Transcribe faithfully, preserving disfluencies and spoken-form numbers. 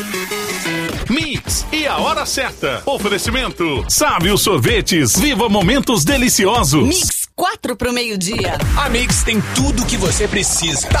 Mix e a hora certa. Oferecimento Sábio Sorvetes. Viva momentos deliciosos. Mix, quatro pro meio-dia. A Mix tem tudo o que você precisa.